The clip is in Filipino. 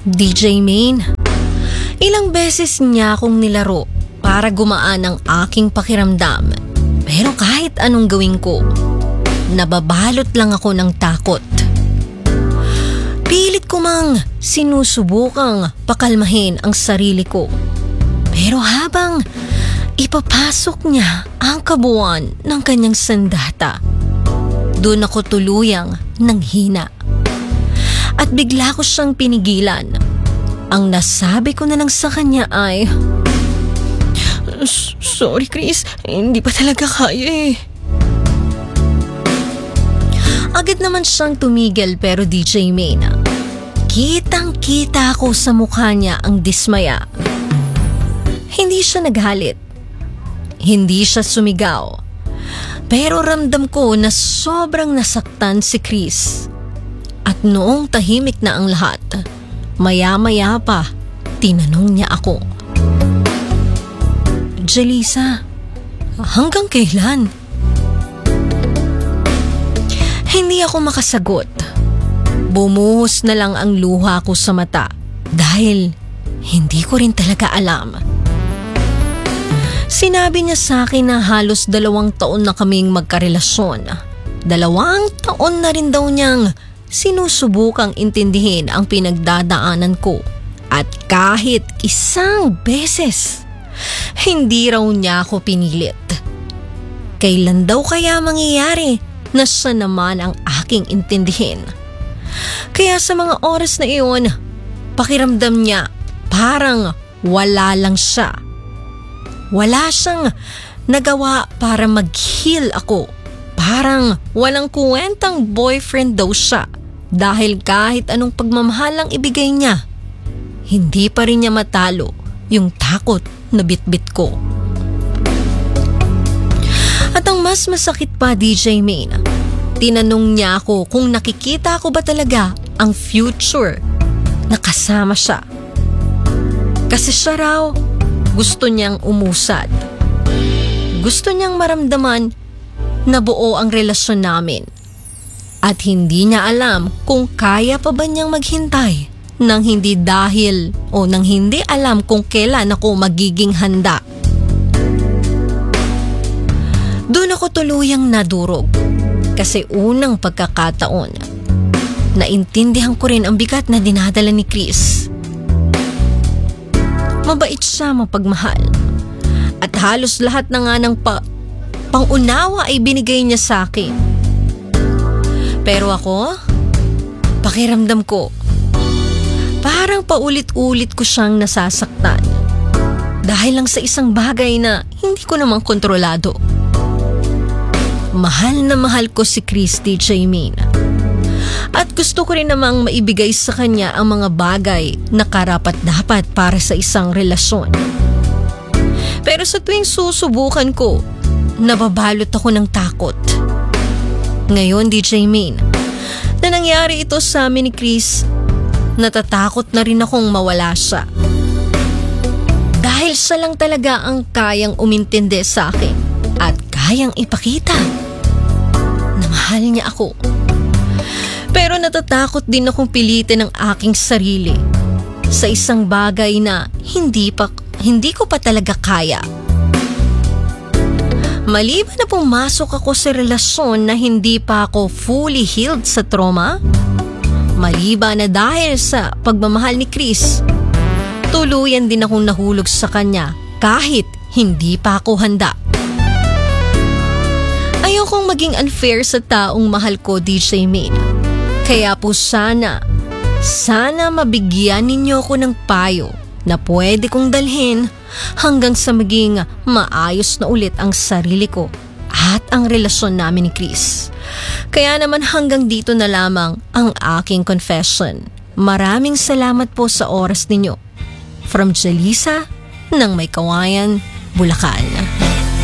DJ Main, ilang beses niya akong nilaro para gumaan ang aking pakiramdam. Pero kahit anong gawin ko, nababalot lang ako ng takot. Pilit ko mang sinusubukang pakalmahin ang sarili ko. Pero habang ipapasok niya ang kabuuan ng kanyang sandata, doon ako tuluyang nanghina. At bigla ko siyang pinigilan. Ang nasabi ko na lang sa kanya ay, "Sorry Chris, hindi pa talaga kaya eh." Agad naman siyang tumigil pero DJ Main, kitang-kita ko sa mukha niya ang dismaya. Hindi siya naghalit. Hindi siya sumigaw. Pero ramdam ko na sobrang nasaktan si Chris. At noong tahimik na ang lahat, maya-maya pa, tinanong niya ako, "Jelisa, hanggang kailan?" Hindi ako makasagot. Bumuhos na lang ang luha ko sa mata dahil hindi ko rin talaga alam. Sinabi niya sa akin na halos 2 taon na kaming magkarelasyon. 2 taon na rin daw niyang sinusubukang intindihin ang pinagdadaanan ko. At kahit isang beses, hindi raw niya ako pinilit. Kailan daw kaya mangyayari na siya naman ang aking intindihin? Kaya sa mga oras na iyon, pakiramdam niya parang wala lang siya. Wala siyang nagawa para mag-heal ako. Parang walang kuwentang boyfriend daw siya dahil kahit anong pagmamahal ang ibigay niya, hindi pa rin niya matalo yung takot na bitbit ko. At ang mas masakit pa, DJ Main, tinanong niya ako kung nakikita ko ba talaga ang future na kasama siya. Kasi siya raw gusto niyang umusad. Gusto niyang maramdaman na buo ang relasyon namin. At hindi niya alam kung kaya pa ba niyang maghintay nang hindi dahil o nang hindi alam kung kailan ako magiging handa. Doon ako tuluyang nadurog kasi unang pagkakataon, naintindihan ko rin ang bigat na dinadala ni Chris. Mabait siya, mapagmahal. At halos lahat na nga ng pangunawa ay binigay niya sa akin. Pero ako, pakiramdam ko, parang paulit-ulit ko siyang nasasaktan. Dahil lang sa isang bagay na hindi ko namang kontrolado. Mahal na mahal ko si Chris, DJ Main. At gusto ko rin namang maibigay sa kanya ang mga bagay na karapat-dapat para sa isang relasyon. Pero sa tuwing susubukan ko, nababalot ako ng takot. Ngayon, DJ Main, na nangyari ito sa amin ni Chris, natatakot na rin akong mawala siya. Dahil siya lang talaga ang kayang umintindi sa akin at kayang ipakita na mahal niya ako. Pero natatakot din akong pilitin ang aking sarili sa isang bagay na hindi ko pa talaga kaya. Maliban na pumasok ako sa relasyon na hindi pa ako fully healed sa trauma, maliban na dahil sa pagmamahal ni Chris, tuluyan din akong nahulog sa kanya kahit hindi pa ako handa. Ayokong maging unfair sa taong mahal ko, DJ Main. Kaya po sana mabigyan ninyo ako ng payo na pwede kong dalhin hanggang sa maging maayos na ulit ang sarili ko at ang relasyon namin ni Chris. Kaya naman hanggang dito na lamang ang aking confession. Maraming salamat po sa oras ninyo. From Jelisa ng May Kawayan, Bulacan.